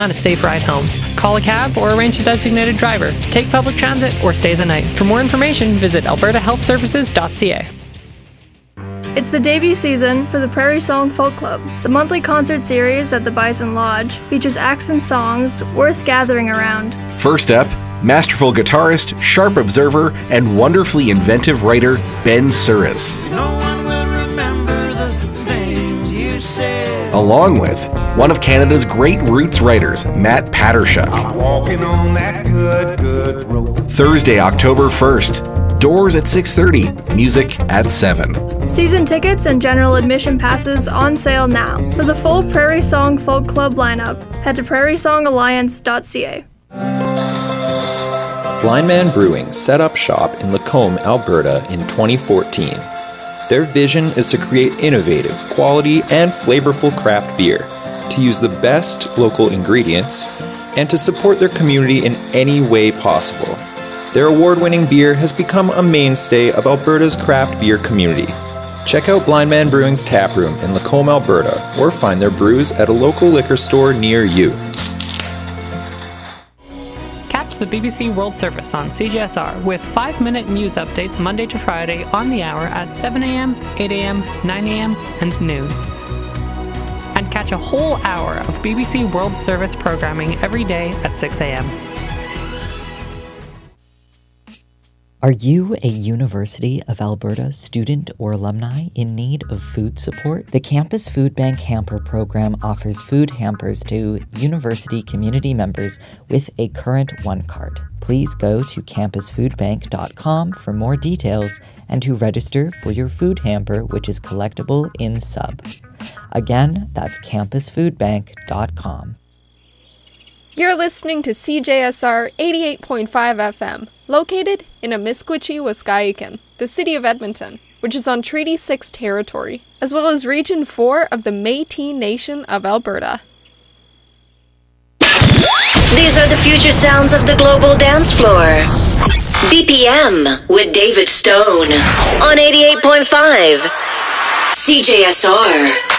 on a safe ride home. Call a cab or arrange a designated driver. Take public transit or stay the night. For more information, visit albertahealthservices.ca. It's the debut season for the Prairie Song Folk Club. The monthly concert series at the Bison Lodge features acts and songs worth gathering around. First up, masterful guitarist, sharp observer, and wonderfully inventive writer Ben Suris. No one will remember the things you said. Along with one of Canada's great roots writers, Matt Pattershuk. I'm walking on that good road. Thursday, October 1st. Doors at 6:30, music at 7. Season tickets and general admission passes on sale now. For the full Prairie Song Folk Club lineup, head to prairiesongalliance.ca. Blind Man Brewing set up shop in Lacombe, Alberta in 2014. Their vision is to create innovative, quality, and flavorful craft beer, to use the best local ingredients, and to support their community in any way possible. Their award-winning beer has become a mainstay of Alberta's craft beer community. Check out Blind Man Brewing's taproom in Lacombe, Alberta, or find their brews at a local liquor store near you. Catch the BBC World Service on CJSR with 5-minute news updates Monday to Friday on the hour at 7 a.m., 8 a.m., 9 a.m., and noon. And catch a whole hour of BBC World Service programming every day at 6 a.m. Are you a University of Alberta student or alumni in need of food support? The Campus Food Bank Hamper Program offers food hampers to university community members with a current One Card. Please go to campusfoodbank.com for more details and to register for your food hamper, which is collectible in sub. Again, that's campusfoodbank.com. You're listening to CJSR 88.5 FM, located in Amiskwichi, Waskahikan, the city of Edmonton, which is on Treaty 6 territory, as well as Region 4 of the Métis Nation of Alberta. These are the future sounds of the global dance floor. BPM with David Stone on 88.5 CJSR.